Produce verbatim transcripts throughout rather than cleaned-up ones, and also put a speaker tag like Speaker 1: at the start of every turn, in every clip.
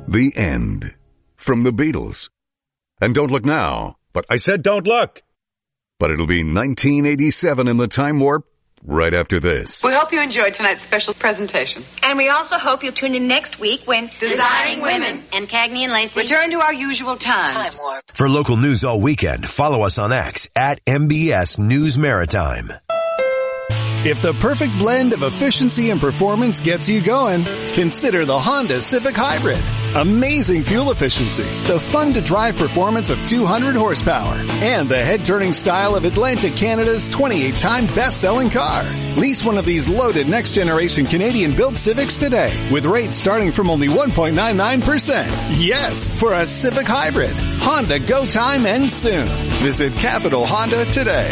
Speaker 1: The End. From the Beatles. And don't look now. But I said don't look. But it'll be nineteen eighty-seven in the Time Warp right after this.
Speaker 2: We hope you enjoyed tonight's special presentation.
Speaker 3: And we also hope you'll tune in next week when
Speaker 2: Designing Women
Speaker 3: and Cagney and Lacey
Speaker 2: return to our usual times.
Speaker 3: Time Warp.
Speaker 4: For local news all weekend, follow us on X at M B S News Maritime.
Speaker 5: If the perfect blend of efficiency and performance gets you going, consider the Honda Civic Hybrid. Amazing fuel efficiency, the fun-to-drive performance of two hundred horsepower, and the head-turning style of Atlantic Canada's twenty-eight time best-selling car. Lease one of these loaded next-generation Canadian-built Civics today, with rates starting from only one point nine nine percent. Yes, for a Civic Hybrid. Honda Go Time ends soon. Visit Capital Honda today.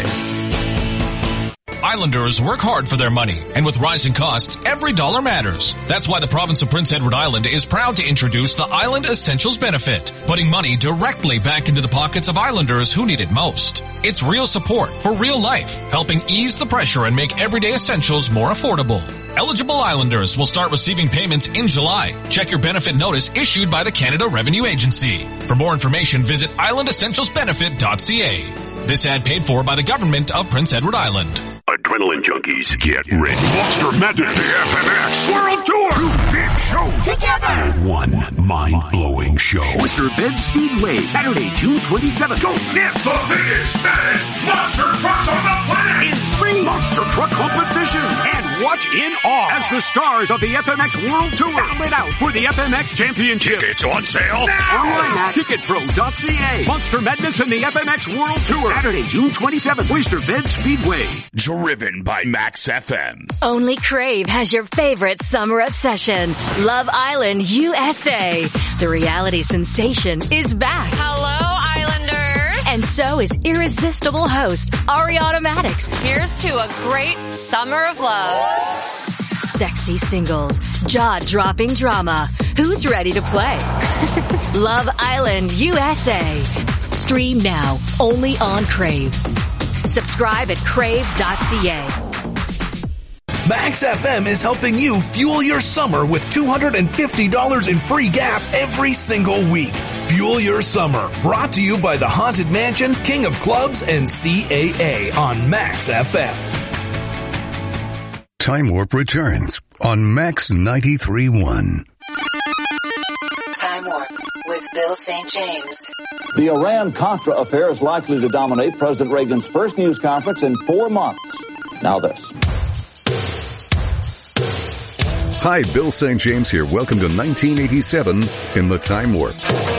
Speaker 6: Islanders work hard for their money, and with rising costs, every dollar matters. That's why the province of Prince Edward Island is proud to introduce the Island Essentials benefit, putting money directly back into the pockets of Islanders who need it most. It's real support for real life, helping ease the pressure and make everyday essentials more affordable. Eligible Islanders will start receiving payments in July. Check your benefit notice issued by the Canada Revenue Agency. For more information, visit island essentials benefit dot c a. This ad paid for by the government of Prince Edward Island.
Speaker 7: Adrenaline junkies, get ready. Monster Madness, the F M X World Tour. Two big shows
Speaker 3: Together.
Speaker 7: One mind-blowing show.
Speaker 8: Oyster Bend Speedway, Saturday, June twenty-seventh.
Speaker 7: Go get the biggest, baddest monster trucks on the planet
Speaker 8: in three monster truck competition. And watch in awe as the stars of the F M X World Tour battle it out for the F M X Championship.
Speaker 7: Tickets on sale now.
Speaker 8: Online at ticket pro dot c a. Monster Madness and the F M X World Tour, Saturday, June twenty-seventh. Oyster Bend Speedway.
Speaker 7: Driven by Max F M.
Speaker 9: Only Crave has your favorite summer obsession. Love Island U S A. The reality sensation is back.
Speaker 10: Hello, Islanders.
Speaker 9: And so is irresistible host Ariana Maddox.
Speaker 10: Here's to a great summer of love.
Speaker 9: Sexy singles, jaw-dropping drama. Who's ready to play? Love Island U S A. Stream now, only on Crave. Subscribe at crave dot c a.
Speaker 11: Max F M is helping you fuel your summer with two hundred fifty dollars in free gas every single week. Fuel your summer. Brought to you by the Haunted Mansion, King of Clubs, and C A A on Max F M.
Speaker 1: Time Warp returns on Max ninety-three point one.
Speaker 12: Time Warp with Bill Saint James.
Speaker 13: The Iran-Contra affair is likely to dominate President Reagan's first news conference in four months. Now this.
Speaker 1: Hi, Bill Saint James here. Welcome to nineteen eighty-seven in the Time Warp.